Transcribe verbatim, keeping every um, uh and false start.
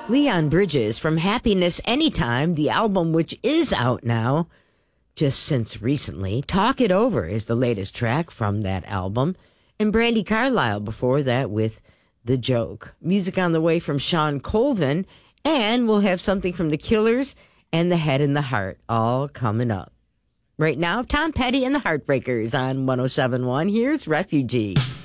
Leon Bridges from Happiness Anytime, the album which is out now, just since recently. Talk It Over is the latest track from that album. And Brandi Carlile before that with The Joke. Music on the way from Shawn Colvin, and we'll have something from The Killers and The Head and the Heart, all coming up. Right now, Tom Petty and the Heartbreakers on one oh seven point one. Here's Refugee.